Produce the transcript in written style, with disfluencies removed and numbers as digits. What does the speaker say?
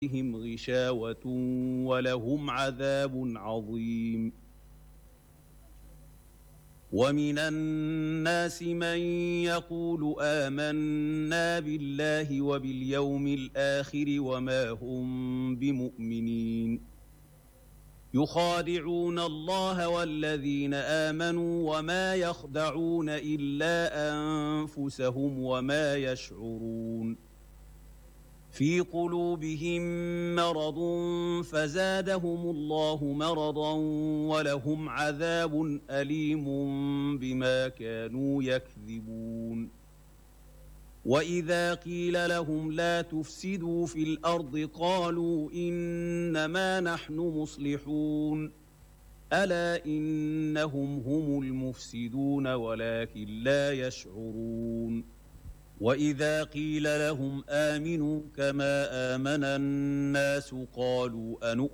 بهم غشاوة ولهم عذاب عظيم. ومن الناس من يقول آمنا بالله وباليوم الآخر وما هم بمؤمنين، يخادعون الله والذين آمنوا وما يخدعون إلا أنفسهم وما يشعرون. في قلوبهم مرض فزادهم الله مرضا ولهم عذاب أليم بما كانوا يكذبون. وإذا قيل لهم لا تفسدوا في الأرض قالوا إنما نحن مصلحون. ألا إنهم هم المفسدون ولكن لا يشعرون. وإذا قيل لهم آمنوا كما آمن الناس قالوا أنؤمن